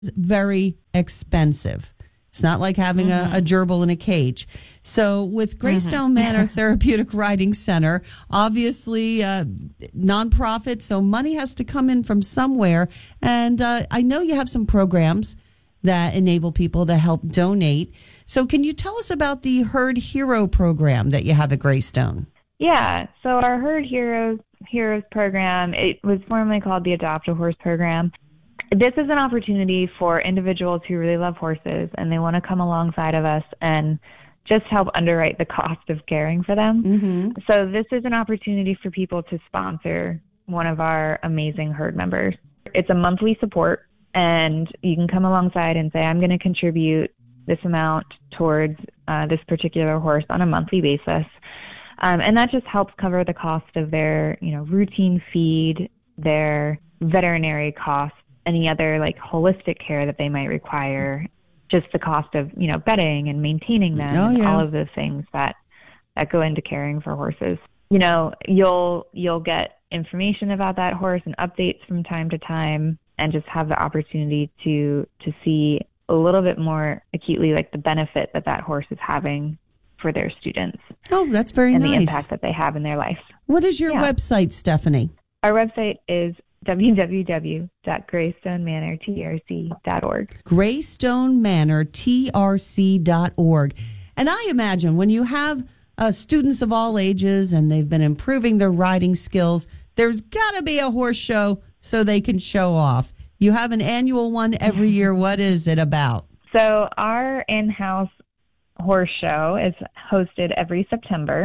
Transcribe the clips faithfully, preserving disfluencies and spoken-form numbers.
It's very expensive. It's not like having mm-hmm. a, a gerbil in a cage. So with Greystone mm-hmm. Manor Therapeutic Riding Center, obviously uh, nonprofit, so money has to come in from somewhere. And uh, I know you have some programs that enable people to help donate. So can you tell us about the Herd Hero program that you have at Greystone? Yeah, so our Herd Heroes Heroes program, it was formerly called the Adopt a Horse program. This is an opportunity for individuals who really love horses and they want to come alongside of us and just help underwrite the cost of caring for them. Mm-hmm. So this is an opportunity for people to sponsor one of our amazing herd members. It's a monthly support, and you can come alongside and say, I'm going to contribute this amount towards uh, this particular horse on a monthly basis. Um, and that just helps cover the cost of their, you know, routine feed, their veterinary costs, any other like holistic care that they might require, just the cost of, you know, bedding and maintaining them, oh, and yeah. all of those things that, that go into caring for horses. You know, you'll, you'll get information about that horse and updates from time to time, and just have the opportunity to, to see a little bit more acutely like the benefit that that horse is having for their students. Oh, that's very and nice. And the impact that they have in their life. What is your yeah. website, Stephanie? Our website is w w w dot greystone manor t r c dot org. greystone manor t r c dot org. And I imagine when you have uh, students of all ages and they've been improving their riding skills, there's got to be a horse show so they can show off. You have an annual one every year. What is it about? So our in-house horse show is hosted every September.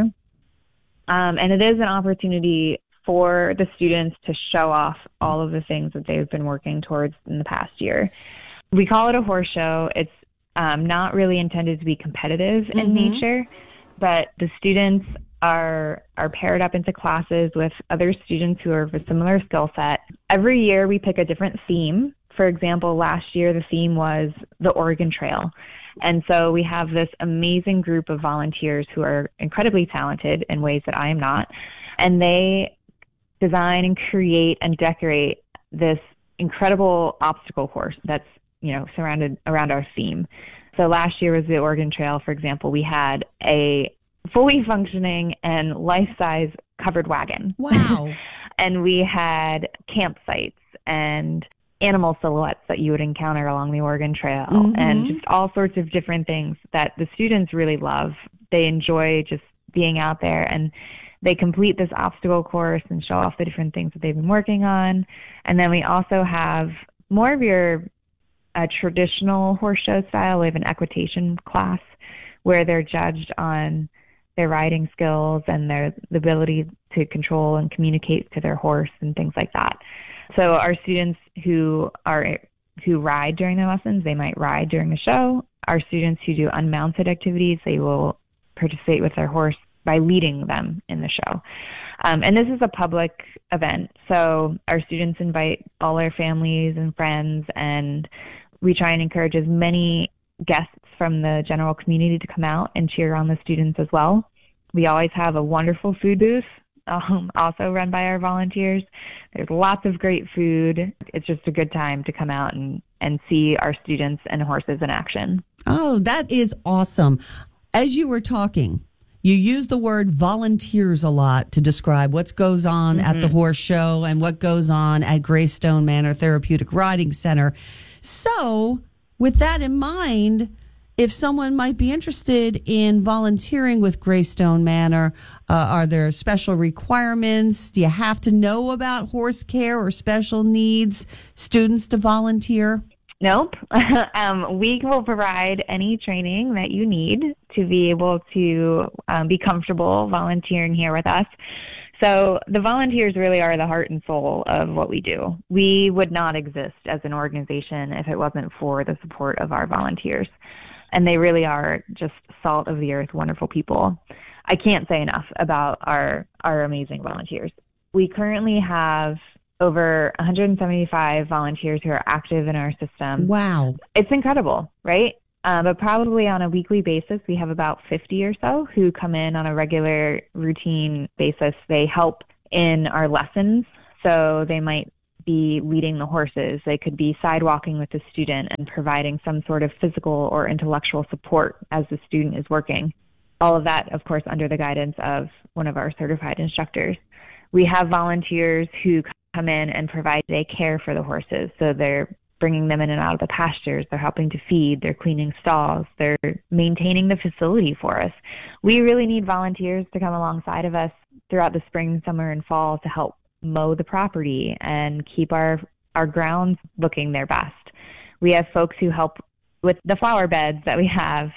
Um, and it is an opportunity for the students to show off all of the things that they've been working towards in the past year. We call it a horse show. It's um, not really intended to be competitive mm-hmm. in nature, but the students are are paired up into classes with other students who are of a similar skill set. Every year we pick a different theme. For example, last year the theme was the Oregon Trail. And so we have this amazing group of volunteers who are incredibly talented in ways that I am not. And they design and create and decorate this incredible obstacle course that's, you know, surrounded around our theme. So last year was the Oregon Trail, for example. We had a fully functioning and life-size covered wagon. Wow. And we had campsites and animal silhouettes that you would encounter along the Oregon Trail mm-hmm. and just all sorts of different things that the students really love. They enjoy just being out there, and they complete this obstacle course and show off the different things that they've been working on. And then we also have more of your uh, traditional horse show style. We have an equitation class where they're judged on their riding skills and their the ability to control and communicate to their horse and things like that. So our students who are who ride during their lessons, they might ride during the show. Our students who do unmounted activities, they will participate with their horse by leading them in the show. Um, and this is a public event, so our students invite all their families and friends, and we try and encourage as many guests from the general community to come out and cheer on the students as well. We always have a wonderful food booth, um, also run by our volunteers. There's lots of great food. It's just a good time to come out and, and see our students and horses in action. Oh, that is awesome. As you were talking, you use the word volunteers a lot to describe what goes on mm-hmm. at the horse show and what goes on at Greystone Manor Therapeutic Riding Center. So with that in mind, if someone might be interested in volunteering with Greystone Manor, uh, are there special requirements? Do you have to know about horse care or special needs students to volunteer? Nope. um, we will provide any training that you need to be able to um, be comfortable volunteering here with us. So the volunteers really are the heart and soul of what we do. We would not exist as an organization if it wasn't for the support of our volunteers. And they really are just salt of the earth, wonderful people. I can't say enough about our, our amazing volunteers. We currently have over one hundred seventy-five volunteers who are active in our system. Wow. It's incredible, right? Um, but probably on a weekly basis, we have about fifty or so who come in on a regular routine basis. They help in our lessons. So they might be leading the horses. They could be sidewalking with the student and providing some sort of physical or intellectual support as the student is working. All of that, of course, under the guidance of one of our certified instructors. We have volunteers who come in and provide day care for the horses. So they're bringing them in and out of the pastures. They're helping to feed. They're cleaning stalls. They're maintaining the facility for us. We really need volunteers to come alongside of us throughout the spring, summer, and fall to help mow the property and keep our, our grounds looking their best. We have folks who help with the flower beds that we have.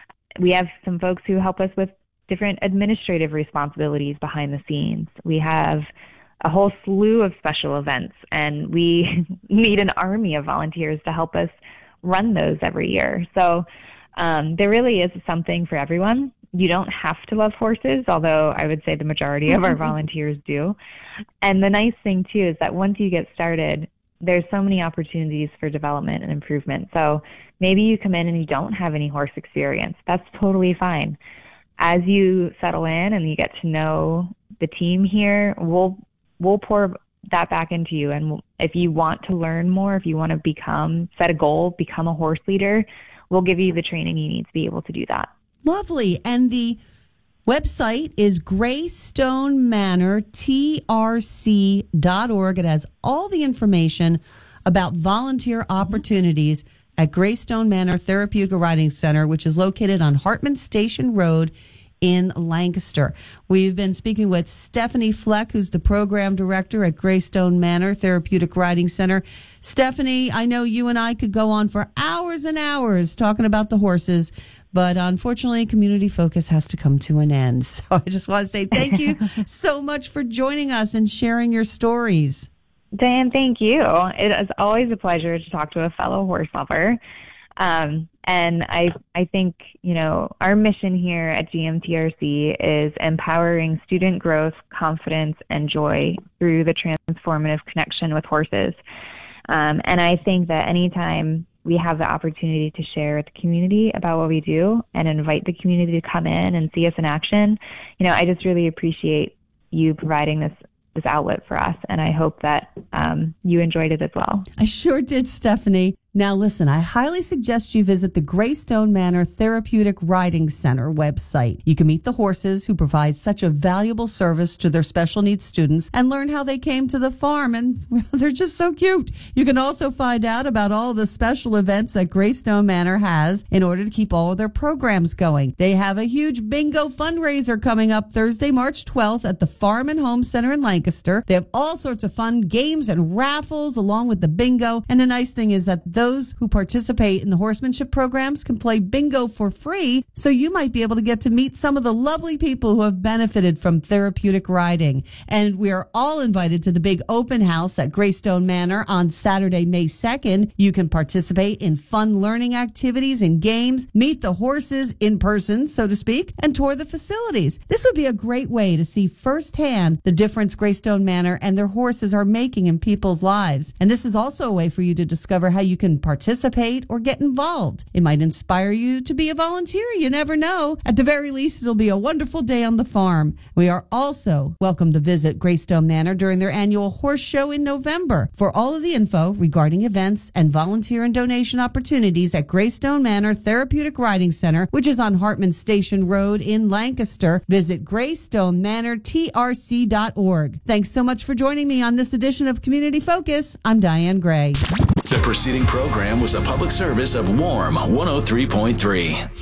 We have some folks who help us with different administrative responsibilities behind the scenes. We have a whole slew of special events, and we need an army of volunteers to help us run those every year. So um, there really is something for everyone. You don't have to love horses, although I would say the majority of our volunteers do. And the nice thing, too, is that once you get started, there's so many opportunities for development and improvement. So maybe you come in and you don't have any horse experience. That's totally fine. As you settle in and you get to know the team here, we'll we'll pour that back into you. And if you want to learn more, if you want to become, set a goal, become a horse leader, we'll give you the training you need to be able to do that. Lovely. And the website is Greystone Manor T R C dot org. It has all the information about volunteer opportunities at Greystone Manor Therapeutic Riding Center, which is located on Hartman Station Road in Lancaster. We've been speaking with Stephanie Fleck, who's the program director at Greystone Manor Therapeutic Riding Center. Stephanie, I know you and I could go on for hours and hours talking about the horses, but unfortunately, Community Focus has to come to an end. So I just want to say thank you so much for joining us and sharing your stories. Dan, thank you. It is always a pleasure to talk to a fellow horse lover. Um, and I, I think, you know, our mission here at G M T R C is empowering student growth, confidence, and joy through the transformative connection with horses. Um, and I think that anytime we have the opportunity to share with the community about what we do and invite the community to come in and see us in action, you know, I just really appreciate you providing this this outlet for us, and I hope that um, you enjoyed it as well. I sure did, Stephanie. Now, listen, I highly suggest you visit the Greystone Manor Therapeutic Riding Center website. You can meet the horses who provide such a valuable service to their special needs students and learn how they came to the farm, and well, they're just so cute. You can also find out about all the special events that Greystone Manor has in order to keep all of their programs going. They have a huge bingo fundraiser coming up Thursday, March twelfth at the Farm and Home Center in Lancaster. They have all sorts of fun games and raffles along with the bingo, and the nice thing is that those who participate in the horsemanship programs can play bingo for free, so you might be able to get to meet some of the lovely people who have benefited from therapeutic riding. And we are all invited to the big open house at Greystone Manor on Saturday, May second. You can participate in fun learning activities and games, meet the horses in person, so to speak, and tour the facilities. This would be a great way to see firsthand the difference Greystone Manor and their horses are making in people's lives. And this is also a way for you to discover how you can participate or get involved. It might inspire you to be a volunteer. You never know. At the very least, it'll be a wonderful day on the farm. We are also welcome to visit Greystone Manor during their annual horse show in November. For all of the info regarding events and volunteer and donation opportunities at Greystone Manor Therapeutic Riding Center, which is on Hartman Station Road in Lancaster, visit Greystone Manor T R C dot org. Thanks so much for joining me on this edition of Community Focus. I'm Diane Gray. The preceding program was a public service of Warm one oh three point three.